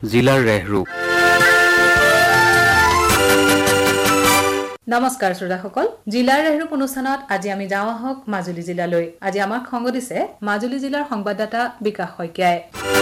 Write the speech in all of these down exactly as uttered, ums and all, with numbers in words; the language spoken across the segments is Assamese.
জিলাৰ ৰেহৰূপ। নমস্কাৰ শ্ৰোতাসকল, জিলাৰ ৰেহৰূপ অনুষ্ঠানত আজি আমি যাওঁ আহক মাজুলী জিলালৈ। আজি আমাক সংগ দিছে মাজুলী জিলাৰ সংবাদদাতা বিকাশ শইকীয়াই।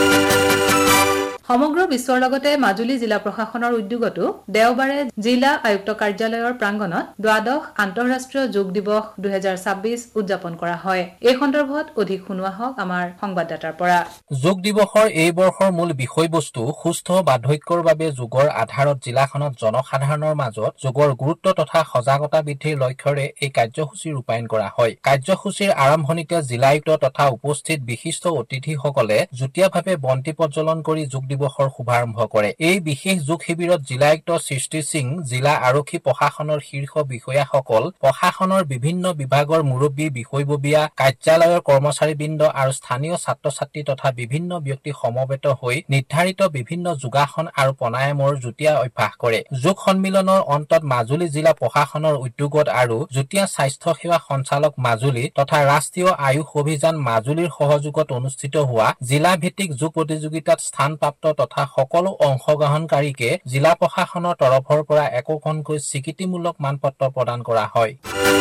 সমগ্ৰ বিশ্বৰ লগতে মাজুলী জিলা প্ৰশাসনৰ উদ্যোগতো দেওবাৰে জিলা আয়ুক্ত কাৰ্যালয়ৰ প্ৰাংগণত দ্বাদশ আন্তঃৰাষ্ট্ৰীয় যোগ দিৱস দুহেজাৰ ছাব্বিছ উদযাপন কৰা হয়। এই সন্দৰ্ভত অধিক শুনোৱা হওক আমাৰ সংবাদদাতাৰ পৰা। যোগ দিৱসৰ এই বৰ্ষৰ মূল বিষয়বস্তু সুস্থ বাৰ্ধক্যৰ বাবে যোগৰ আধাৰত জিলাখনত জনসাধাৰণৰ মাজত যোগৰ গুৰুত্ব তথা সজাগতা বৃদ্ধিৰ লক্ষ্যৰে এই কাৰ্যসূচী ৰূপায়ণ কৰা হয়। কাৰ্যসূচীৰ আৰম্ভণিতে জিলায়ুক্ত তথা উপস্থিত বিশিষ্ট অতিথিসকলে যুটীয়াভাৱে বন্তি প্ৰজ্বলন কৰি যোগ দিৱসৰ শুভাৰম্ভ কৰে। এই বিশেষ যোগ শিবিৰত জিলায়ুক্ত সৃষ্টি সিং, জিলা আৰক্ষী প্ৰশাসনৰ শীৰ্ষ বিষয়াসকল, প্ৰশাসনৰ বিভিন্ন বিভাগৰ মুৰব্বী, বিষয়ববীয়া, কাৰ্যালয়ৰ কৰ্মচাৰীবৃন্দ আৰু স্থানীয় ছাত্ৰ ছাত্ৰী তথা বিভিন্ন ব্যক্তি সমবেত হৈ নিৰ্ধাৰিত বিভিন্ন যোগাসন আৰু প্ৰাণায়ামৰ যুটীয়া অভ্যাস কৰে। যোগ সন্মিলনৰ অন্তত মাজুলী জিলা প্ৰশাসনৰ উদ্যোগত আৰু যুটীয়া স্বাস্থ্য সেৱা সঞ্চালক মাজুলী তথা ৰাষ্ট্ৰীয় আয়ুষ অভিযান মাজুলীৰ সহযোগত অনুষ্ঠিত হোৱা জিলা ভিত্তিক যোগ প্ৰতিযোগিতাত স্থানপ্ৰাপ্ত তথা সকলো অংশগ্ৰহণকাৰীকে জিলা প্ৰশাসনৰ তৰফৰ পৰা একোখনকৈ স্বীকৃতিমূলক মানপত্ৰ প্ৰদান কৰা হয়।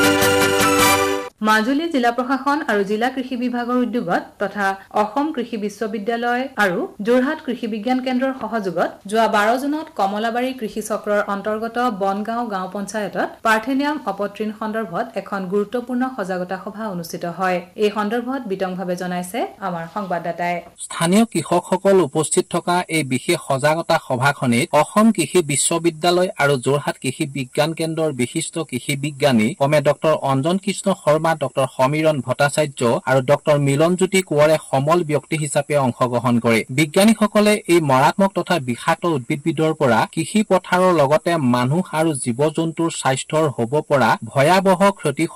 মাজুলী জিলা প্ৰশাসন আৰু জিলা কৃষি বিভাগৰ উদ্যোগত তথা অসম কৃষি বিশ্ববিদ্যালয় আৰু যোৰহাট কৃষি বিজ্ঞান কেন্দ্ৰৰ সহযোগত যোৱা বাৰ জুনত কমলাবাৰী কৃষি চক্ৰৰ অন্তৰ্গত বনগাঁও গাঁও পঞ্চায়তত পাৰ্থেনিয়াম অপতৃণ সন্দৰ্ভত এখন গুৰুত্বপূৰ্ণ সজাগতা সভা অনুষ্ঠিত হয়। এই সন্দৰ্ভত বিতংভাৱে জনাইছে আমাৰ সংবাদদাতাই। স্থানীয় কৃষকসকল উপস্থিত থকা এই বিশেষ সজাগতা সভাখনিত অসম কৃষি বিশ্ববিদ্যালয় আৰু যোৰহাট কৃষি বিজ্ঞান কেন্দ্ৰৰ বিশিষ্ট কৃষি বিজ্ঞানী ক্ৰমে ডক্টৰ অঞ্জন কৃষ্ণ শৰ্মা, ডক্টৰ সমীৰণ ভট্টাচাৰ্য আৰু ডক্টৰ মিলনজ্যোতি কোঁৱৰে সমল ব্যক্তি হিচাপে অংশগ্ৰহণ কৰে। বিজ্ঞানীসকলে এই মাৰাত্মক তথা বিষাক্ত উদ্ভিদবিধৰ পৰা কৃষি পথাৰৰ লগতে মানুহ আৰু জীৱ জন্তুৰ স্বাস্থ্যৰ হ'ব পৰা ভয়াৱহ ক্ষতি